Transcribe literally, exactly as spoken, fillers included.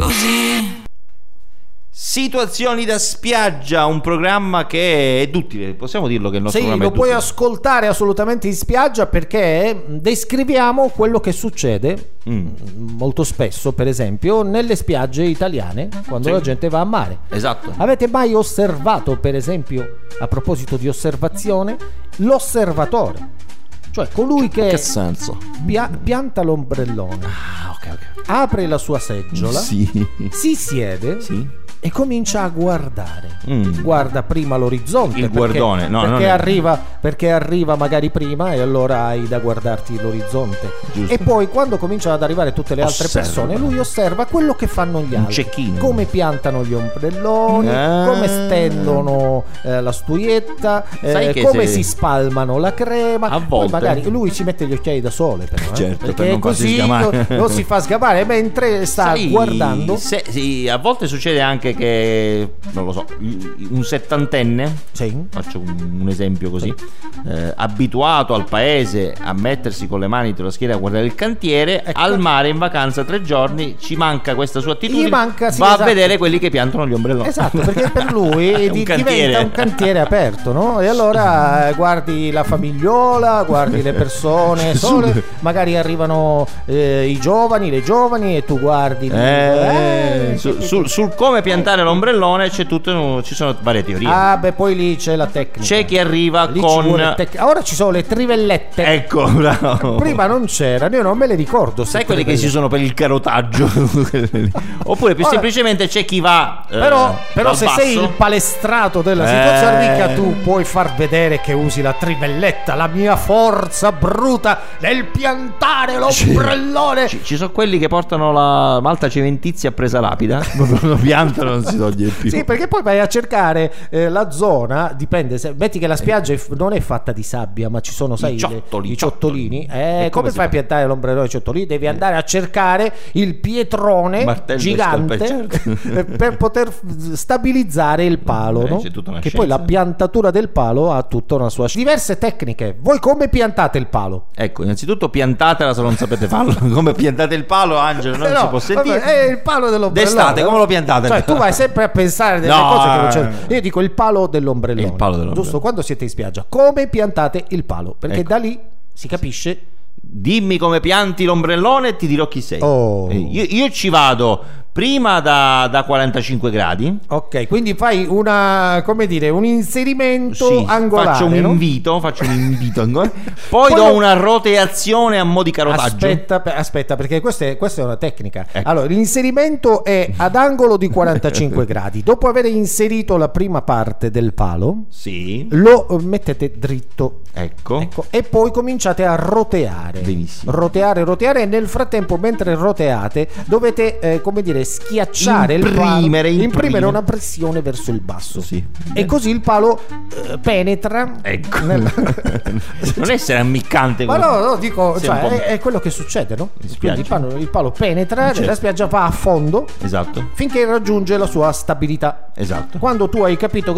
così. Situazioni da spiaggia, un programma che è duttile, possiamo dirlo che il nostro sì, programma lo è puoi duttile. ascoltare assolutamente in spiaggia, perché descriviamo quello che succede Mm. molto spesso, per esempio, nelle spiagge italiane, quando Sì. la gente va a mare. Esatto. Avete mai osservato, per esempio, a proposito di osservazione, l'osservatore? Cioè colui che, Che senso? pia- pianta l'ombrellone, Ah, ok, ok. apre la sua seggiola, Sì. si siede Sì. e comincia a guardare. Mm. Guarda prima l'orizzonte, Il perché- guardone, no, non perché è- arriva, perché arriva magari prima, e allora hai da guardarti l'orizzonte. Giusto. E poi quando cominciano ad arrivare tutte le altre Osserva. persone, lui osserva quello che fanno gli altri, cecchino. come piantano gli ombrelloni, Ah. come stendono eh, la stuietta, eh, Sai che come se- si spalmano la crema. A Poi volte- magari lui si mette gli occhiali da sole, però, eh, Certo, per perché non farsi così sgamare. non, non si fa sgamare mentre sta Sai, guardando. se- sì, a volte succede anche che, non lo so, un settantenne, Sì. faccio un, un esempio così, eh, abituato al paese a mettersi con le mani sulla schiena a guardare il cantiere, Ecco. al mare in vacanza tre giorni ci manca questa sua attitudine, Gli manca, sì, va esatto. a vedere quelli che piantano gli ombrelloni. Esatto, perché per lui È un di- cantiere. diventa un cantiere aperto, no? E allora eh, guardi la famigliola, guardi le persone sole, magari arrivano eh, i giovani, le giovani, e tu guardi Eh, eh, su- che- sul, sul come piantare l'ombrellone c'è tutto, ci sono varie teorie. Ah, beh, poi lì c'è la tecnica. C'è chi arriva Lì ci con vuole tec- Ora ci sono le trivellette. ecco, bravo. Prima non c'erano, io non me le ricordo. Sai ste quelli che si trivellette. usano per il carotaggio? Oppure più Ora- semplicemente c'è chi va eh, Però, però dal se basso. sei il palestrato della Eh. situazione, mica tu puoi far vedere che usi la trivelletta, la mia forza bruta nel piantare l'ombrellone. Ci, ci sono quelli che portano la malta cementizia presa lapida, lo piantano, non si toglie più. Sì, perché poi vai a cercare eh, la zona, dipende, se, metti che la spiaggia è f- non è fatta di sabbia, ma ci sono, sai, le- ciottoli, i ciottolini. ciottoli. Eh, E come come si fai a fa? piantare l'ombrellone ai ciottolini? Devi andare a cercare il pietrone Martello e gigante scalpello, certo. eh, per poter f- stabilizzare il palo, Eh, no? c'è tutta una Che poi scienza. la piantatura del palo ha tutta una sua diverse tecniche. Voi come piantate il palo? Ecco, innanzitutto piantatela se non sapete farlo. Come piantate il palo, Angelo, non Eh no, si può sentire. vabbè, è il palo dell'ombrellone. D'estate, come lo piantate? Cioè, tu vai sempre a pensare delle No, cose che non eh. c'è. Io dico il palo dell'ombrellone. Il palo dell'ombrellone. Giusto, quando siete in spiaggia, come piantate il palo? Perché Ecco. da lì si capisce. Dimmi come pianti l'ombrellone e ti dirò chi sei. Oh. Eh, Io, io ci vado prima da, da quarantacinque gradi. Ok, quindi fai una, come dire, un inserimento Sì, angolare, faccio un no? invito, faccio un invito angolare. Poi, Poi do lo- una roteazione a mo' di carotaggio. Aspetta, pe- aspetta, perché questa è, questa è una tecnica. Ecco. Allora, l'inserimento è ad angolo di quarantacinque gradi. Dopo aver inserito la prima parte del palo, Sì. lo eh, mettete dritto. Ecco. Ecco, e poi cominciate a roteare. Benissimo. Roteare, roteare, e nel frattempo, mentre roteate, dovete, eh, come dire, schiacciare il palo, Imprimere, imprimere imprimere. una pressione verso il basso. Sì. E così il palo eh, penetra. Ecco. nel- Non essere ammiccante. Ma come- no, no, dico, Sì, cioè, un po'. è, è quello che succede, no? In Quindi il spiaggia. palo, il palo penetra Certo. nella spiaggia, va a fondo Esatto. finché raggiunge la sua stabilità. Esatto. Quando tu hai capito che